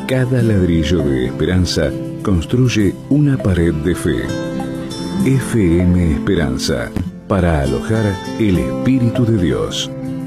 Cada ladrillo de esperanza construye una pared de fe. FM Esperanza, para alojar el Espíritu de Dios.